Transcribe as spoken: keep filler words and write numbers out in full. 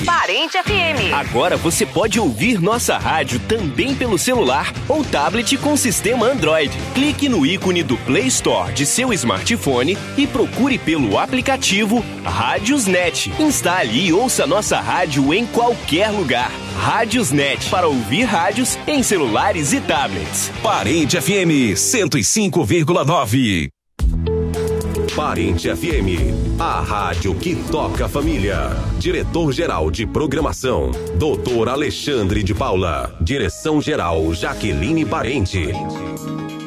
Parente F M. Agora você pode ouvir nossa rádio também pelo celular ou tablet com sistema Android. Clique no ícone do Play Store de seu smartphone e procure pelo aplicativo Rádiosnet. Instale e ouça nossa rádio em qualquer lugar. Rádiosnet, para ouvir rádios em celulares e tablets. Parente F M cento e cinco vírgula nove. Parente F M, a rádio que toca a família. Diretor-geral de programação, doutor Alexandre de Paula. Direção-geral, Jaqueline Parente.